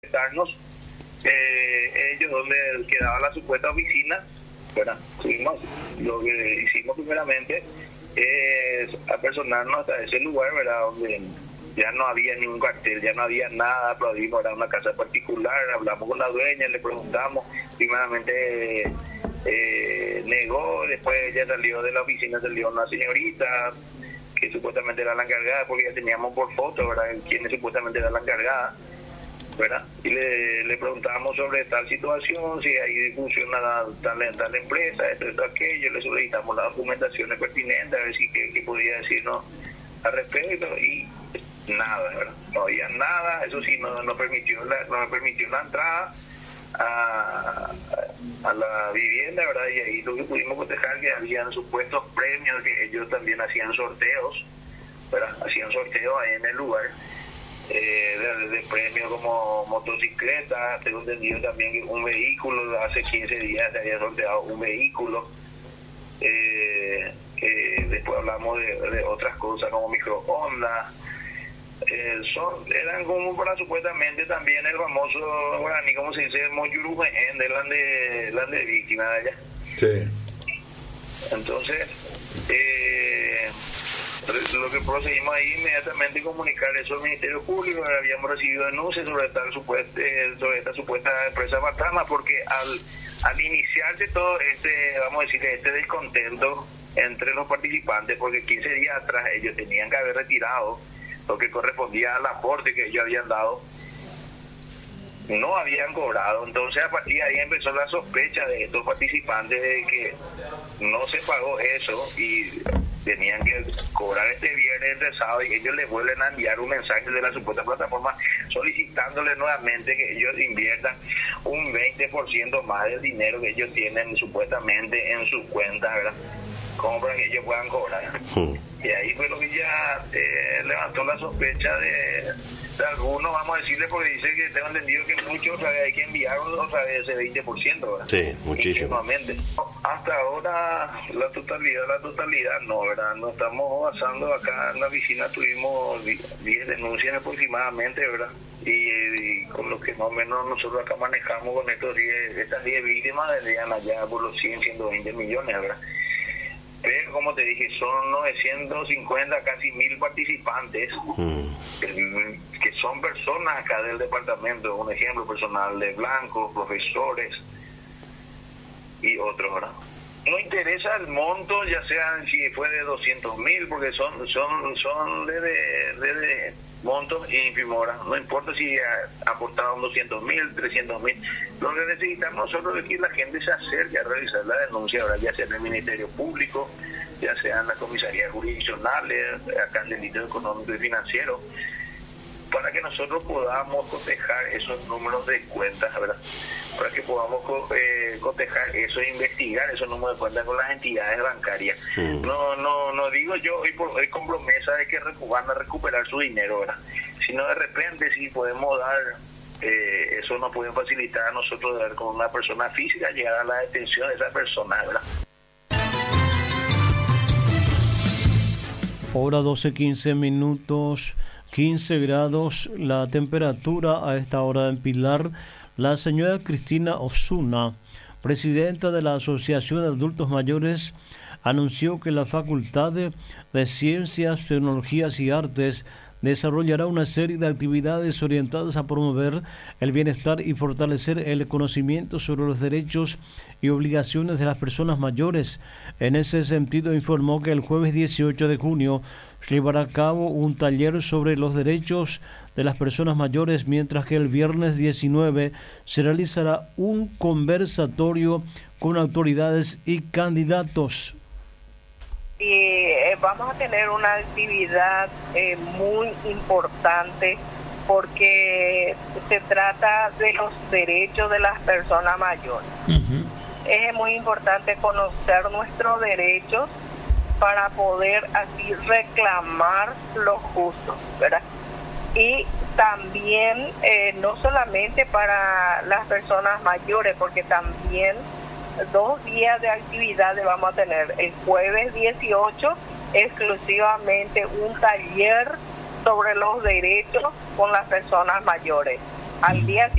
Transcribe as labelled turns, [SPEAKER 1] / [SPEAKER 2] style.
[SPEAKER 1] presentarnos ellos donde quedaba la supuesta oficina. Bueno, lo que hicimos primeramente es apersonarnos hasta ese lugar, ¿verdad? Donde ya no había ningún cartel, ya no había nada, aplaudimos, era una casa particular, hablamos con la dueña, le preguntamos, primeramente negó, después ella salió de la oficina, salió una señorita que supuestamente era la encargada, porque ya teníamos por foto, ¿verdad?, quién supuestamente era la encargada, ¿verdad? Y le preguntábamos sobre tal situación, si ahí funciona tal empresa, esto, aquello, le solicitamos las documentaciones pertinentes, a ver si qué podía decirnos al respecto, y nada, ¿verdad? No había nada. Eso sí, no me permitió la entrada a la vivienda, ¿verdad? Y ahí lo que pudimos cotejar que habían supuestos premios, que ellos también hacían sorteos, ¿verdad? Hacían sorteos ahí en el lugar de premios como motocicletas. Tengo entendido también que un vehículo, hace 15 días se había sorteado un vehículo. Después hablamos de otras cosas como microondas. Eran como para supuestamente también el famoso guaraní, como se dice, moyurujen de víctimas de allá.
[SPEAKER 2] Sí.
[SPEAKER 1] Entonces, lo que procedimos ahí inmediatamente comunicar eso al Ministerio Público. Habíamos recibido denuncias sobre esta supuesta empresa fantasma, porque al iniciarse todo vamos a decir, este descontento entre los participantes, porque 15 días atrás ellos tenían que haber retirado lo que correspondía al aporte que ellos habían dado, no habían cobrado. Entonces a partir de ahí empezó la sospecha de estos participantes de que no se pagó eso y tenían que cobrar este viernes, este sábado, y ellos les vuelven a enviar un mensaje de la supuesta plataforma solicitándole nuevamente que ellos inviertan un 20% más del dinero que ellos tienen supuestamente en sus cuentas, ¿verdad?, como para que ellos puedan cobrar. Y ahí fue lo que ya levantó la sospecha de algunos, vamos a decirle, porque dice que tengo entendido que muchos otra vez hay que enviar otra vez ese 20%, ¿verdad?
[SPEAKER 2] Sí, muchísimo.
[SPEAKER 1] Hasta ahora la totalidad no, ¿verdad? Nos estamos basando acá en la oficina, tuvimos 10 denuncias aproximadamente, ¿verdad? Y con lo que más o menos nosotros acá manejamos con estas 10 víctimas, vendrían allá por los 120 millones, ¿verdad? Pero como te dije, son 950, casi 1000 participantes, que son personas acá del departamento, un ejemplo, personal de blancos, profesores y otros, ¿verdad? No interesa el monto, ya sea si fue de 200.000, porque son de montos ínfimos, ¿verdad? No importa si aportaron 200.000, 300.000. Lo que necesitamos nosotros es que la gente se acerque a realizar la denuncia, ¿verdad?, ya sea en el Ministerio Público, ya sea en la comisaría jurisdiccional, acá en delitos económicos y financieros, para que nosotros podamos cotejar esos números de cuentas, ¿verdad?, para que podamos cotejar eso e investigar esos números de cuentas con las entidades bancarias. No digo yo hoy con promesa de que van a recuperar su dinero, ¿verdad?, sino de repente si podemos dar, eso nos puede facilitar a nosotros dar con una persona física, llegar a la detención de esa persona, ¿verdad?
[SPEAKER 3] Hora 12:15, 15 grados la temperatura a esta hora en Pilar. La señora Cristina Osuna, presidenta de la Asociación de Adultos Mayores, anunció que la Facultad de Ciencias, Tecnologías y Artes desarrollará una serie de actividades orientadas a promover el bienestar y fortalecer el conocimiento sobre los derechos y obligaciones de las personas mayores. En ese sentido, informó que el jueves 18 de junio se llevará a cabo un taller sobre los derechos de las personas mayores, mientras que el viernes 19 se realizará un conversatorio con autoridades y candidatos.
[SPEAKER 4] Y vamos a tener una actividad muy importante, porque se trata de los derechos de las personas mayores. Es muy importante conocer nuestros derechos para poder así reclamar lo justo, ¿verdad? Y también no solamente para las personas mayores, porque también 2 días de actividades vamos a tener. El jueves 18 exclusivamente un taller sobre los derechos con las personas mayores. Al día